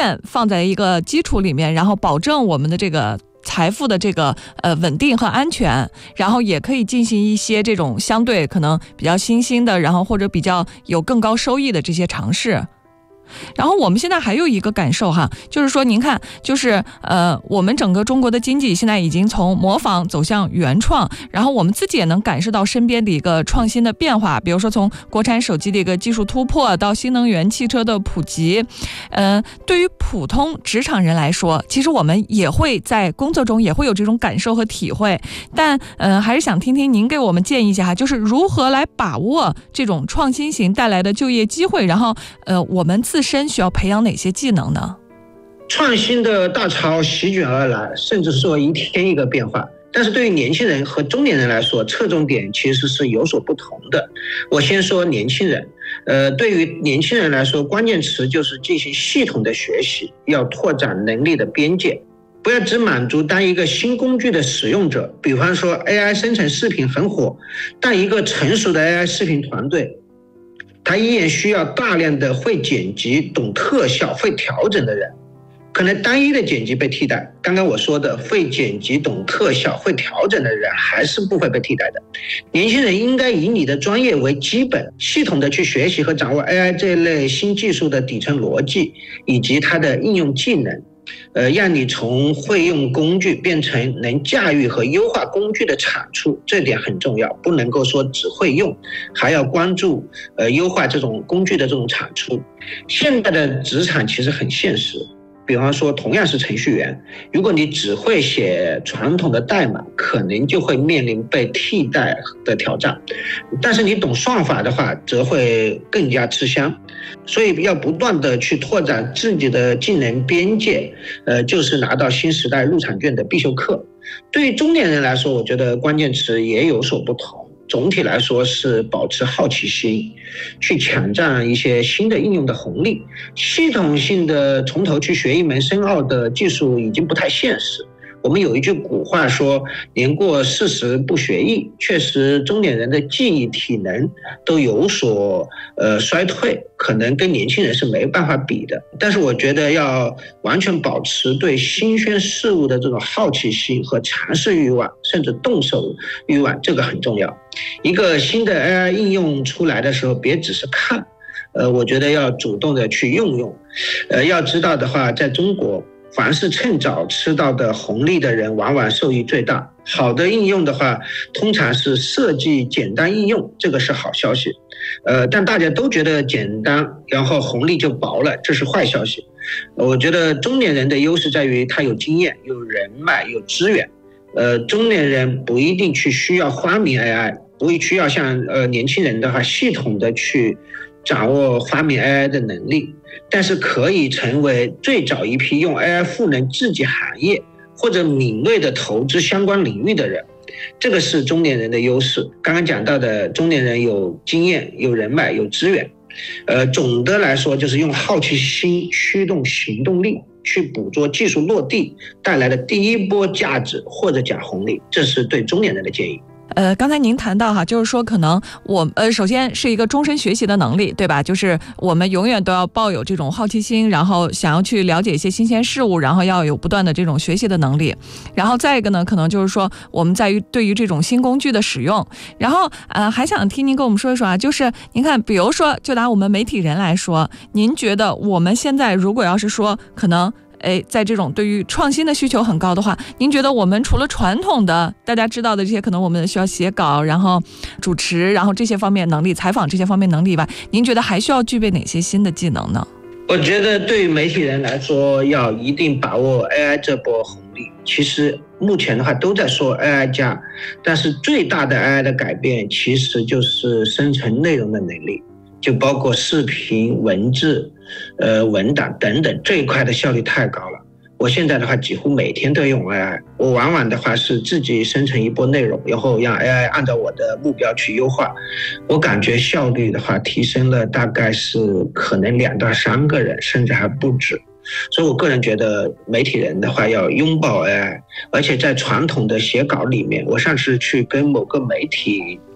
便放在一个基础里面，然后保证我们的这个财富的这个稳定和安全，然后也可以进行一些这种相对可能比较新兴的，然后或者比较有更高收益的这些尝试。然后我们现在还有一个感受哈，就是说您看，就是我们整个中国的经济现在已经从模仿走向原创，然后我们自己也能感受到身边的一个创新的变化，比如说从国产手机的一个技术突破到新能源汽车的普及。对于普通职场人来说，其实我们也会在工作中也会有这种感受和体会，但还是想听听您给我们建议一下哈，就是如何来把握这种创新型带来的就业机会，然后我们自身需要培养哪些技能呢？ 创新的大潮席卷而来，甚至说一天一个变化。但是对于年轻人和中年人来说，侧重点其实是有所不同的。我先说年轻人，对于年轻人来说，关键词就是进行系统的学习，要拓展能力的边界，不要只满足当一个新工具的使用者。比方说 AI 生成视频很火，但一个成熟的 AI 视频团队，他依然需要大量的会剪辑、懂特效、会调整的人。可能单一的剪辑被替代，刚刚我说的会剪辑、懂特效、会调整的人还是不会被替代的。年轻人应该以你的专业为基本，系统的去学习和掌握 AI 这类新技术的底层逻辑以及它的应用技能，让你从会用工具变成能驾驭和优化工具的产出，这点很重要，不能够说只会用，还要关注优化这种工具的这种产出。现在的职场其实很现实，比方说同样是程序员，如果你只会写传统的代码，可能就会面临被替代的挑战，但是你懂算法的话则会更加吃香。所以要不断的去拓展自己的技能边界，就是拿到新时代入场券的必修课。对于中年人来说，我觉得关键词也有所不同，总体来说是保持好奇心，去抢占一些新的应用的红利。系统性的从头去学一门深奥的技术已经不太现实。我们有一句古话说，年过40不学艺，确实中年人的记忆体能都有所衰退，可能跟年轻人是没办法比的。但是我觉得要完全保持对新鲜事物的这种好奇心和尝试欲望，甚至动手欲望，这个很重要。一个新的 AI 应用出来的时候，别只是看，我觉得要主动的去用。要知道的话，在中国，凡是趁早吃到的红利的人，往往受益最大。好的应用的话，通常是设计简单应用，这个是好消息。但大家都觉得简单，然后红利就薄了，这是坏消息。我觉得中年人的优势在于他有经验、有人脉、有资源。中年人不一定去需要发明 AI， 不需要像年轻人的话系统的去掌握发明 AI 的能力，但是可以成为最早一批用 AI 赋能自己行业或者敏锐的投资相关领域的人，这个是中年人的优势。刚刚讲到的中年人有经验、有人脉、有资源，总的来说就是用好奇心驱动行动力，去捕捉技术落地带来的第一波价值或者假红利，这是对中年人的建议。 刚才您谈到哈，就是说可能我首先是一个终身学习的能力，对吧？就是我们永远都要抱有这种好奇心，然后想要去了解一些新鲜事物，然后要有不断的这种学习的能力。然后再一个呢，可能就是说我们在于对于这种新工具的使用。然后还想听您跟我们说一说啊，就是您看，比如说就拿我们媒体人来说，您觉得我们现在如果要是说可能在这种对于创新的需求很高的话，您觉得我们除了传统的大家知道的这些可能我们需要写稿，然后主持，然后这些方面能力，采访这些方面能力以外，您觉得还需要具备哪些新的技能呢？ 我觉得对于媒体人来说，要一定把握 AI 这波红利。其实目前的话都在说 AI 加，但是最大的 AI 的改变其实就是生成内容的能力，就包括视频、文字、文档等等，这一块的效率太高了。我现在的话几乎每天都用 AI， 我往往的话是自己生成一波内容，然后让 AI 按照我的目标去优化。我感觉效率的话提升了大概是可能2到3个人，甚至还不止。所以我个人觉得媒体人的话要拥抱 AI， 而且在传统的写稿里面，我上次去跟某个媒体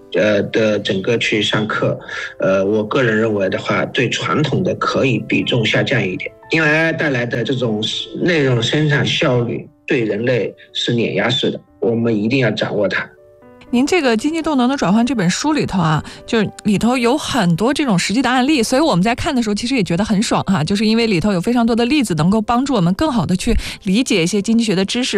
的整个去上课，我个人认为的话，对传统的可以比重下降一点，因为 AI 带来的这种内容生产效率对人类是碾压式的，我们一定要掌握它。 您这个经济动能的转换这本书里头啊，就是里头有很多这种实际的案例，所以我们在看的时候其实也觉得很爽哈，就是因为里头有非常多的例子能够帮助我们更好的去理解一些经济学的知识。